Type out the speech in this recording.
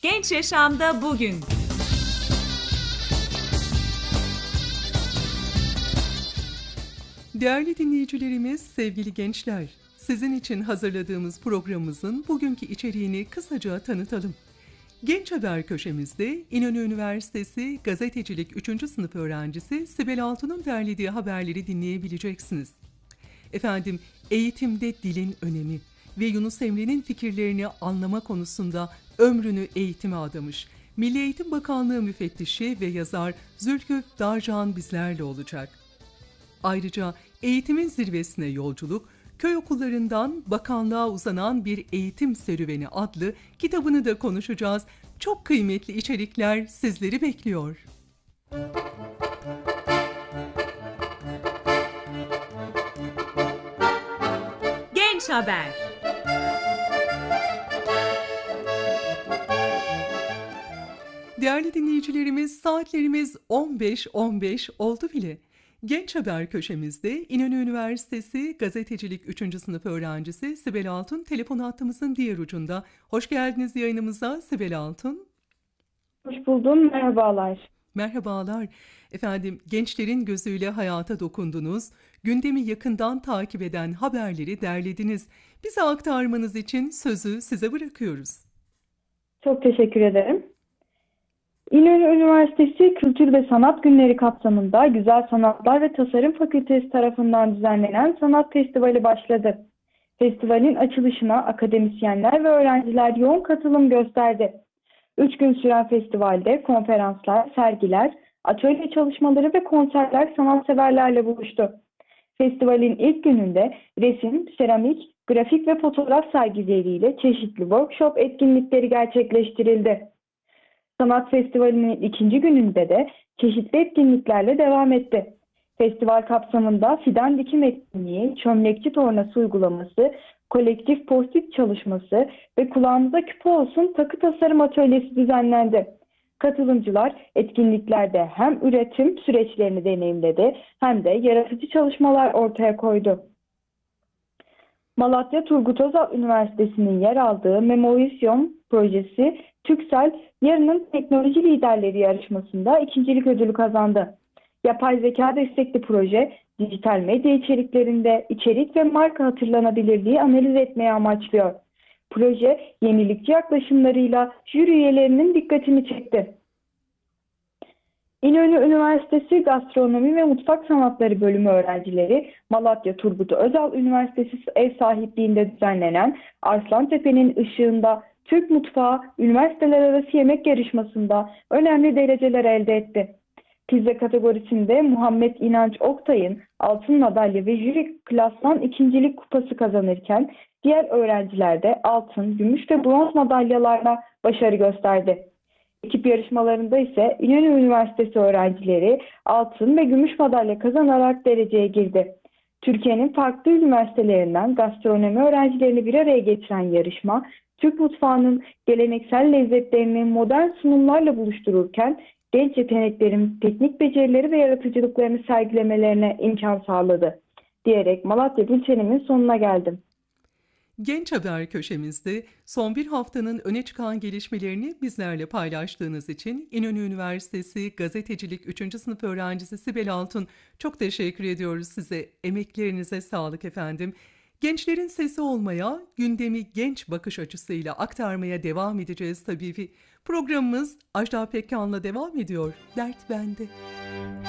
Genç Yaşam'da bugün. Değerli dinleyicilerimiz, sevgili gençler, sizin için hazırladığımız programımızın bugünkü içeriğini kısaca tanıtalım. Genç Haber köşemizde İnönü Üniversitesi Gazetecilik 3. sınıf öğrencisi Sibel Altun'un derlediği haberleri dinleyebileceksiniz. Efendim, eğitimde dilin önemi ve Yunus Emre'nin fikirlerini anlama konusunda ömrünü eğitime adamış Milli Eğitim Bakanlığı müfettişi ve yazar Zülküf Darcan bizlerle olacak. Ayrıca eğitimin zirvesine yolculuk, köy okullarından bakanlığa uzanan bir eğitim serüveni adlı kitabını da konuşacağız. Çok kıymetli içerikler sizleri bekliyor. Genç Haber. Değerli dinleyicilerimiz, saatlerimiz 15.15 oldu bile. Genç Haber köşemizde İnönü Üniversitesi Gazetecilik 3. sınıf öğrencisi Sibel Altun telefon hattımızın diğer ucunda. Hoş geldiniz yayınımıza Sibel Altun. Hoş buldum, merhabalar. Merhabalar. Efendim, gençlerin gözüyle hayata dokundunuz, gündemi yakından takip eden haberleri derlediniz. Bize aktarmanız için sözü size bırakıyoruz. Çok teşekkür ederim. İnönü Üniversitesi Kültür ve Sanat Günleri kapsamında Güzel Sanatlar ve Tasarım Fakültesi tarafından düzenlenen sanat festivali başladı. Festivalin açılışına akademisyenler ve öğrenciler yoğun katılım gösterdi. 3 gün süren festivalde konferanslar, sergiler, atölye çalışmaları ve konserler sanatseverlerle buluştu. Festivalin ilk gününde resim, seramik, grafik ve fotoğraf sergileriyle çeşitli workshop etkinlikleri gerçekleştirildi. Sanat Festivali'nin ikinci gününde de çeşitli etkinliklerle devam etti. Festival kapsamında fidan dikim etkinliği, çömlekçi tornası uygulaması, kolektif post-it çalışması ve kulağınıza küpe olsun takı tasarım atölyesi düzenlendi. Katılımcılar etkinliklerde hem üretim süreçlerini deneyimledi hem de yaratıcı çalışmalar ortaya koydu. Malatya Turgut Özal Üniversitesi'nin yer aldığı Memovizyon projesi Türksel Yarının Teknoloji Liderleri yarışmasında ikincilik ödülü kazandı. Yapay zeka destekli proje, dijital medya içeriklerinde içerik ve marka hatırlanabilirliği analiz etmeyi amaçlıyor. Proje, yenilikçi yaklaşımlarıyla jüri üyelerinin dikkatini çekti. İnönü Üniversitesi Gastronomi ve Mutfak Sanatları Bölümü öğrencileri Malatya Turgut Özal Üniversitesi ev sahipliğinde düzenlenen Arslantepe'nin ışığında Türk Mutfağı Üniversiteler Arası Yemek Yarışması'nda önemli dereceler elde etti. Pizza kategorisinde Muhammed İnanç Oktay'ın altın madalya ve jüri klasman ikincilik kupası kazanırken diğer öğrenciler de altın, gümüş ve bronz madalyalarla başarı gösterdi. Ekip yarışmalarında ise İnönü Üniversitesi öğrencileri altın ve gümüş madalya kazanarak dereceye girdi. Türkiye'nin farklı üniversitelerinden gastronomi öğrencilerini bir araya getiren yarışma, Türk mutfağının geleneksel lezzetlerini modern sunumlarla buluştururken genç yeteneklerin teknik becerileri ve yaratıcılıklarını sergilemelerine imkan sağladı diyerek Malatya bültenimin sonuna geldim. Genç Haber köşemizde son bir haftanın öne çıkan gelişmelerini bizlerle paylaştığınız için İnönü Üniversitesi Gazetecilik 3. sınıf öğrencisi Sibel Altun, çok teşekkür ediyoruz size. Emeklerinize sağlık efendim. Gençlerin sesi olmaya, gündemi genç bakış açısıyla aktarmaya devam edeceğiz tabii ki. Programımız Ajda Pekkan'la devam ediyor. Dert bende.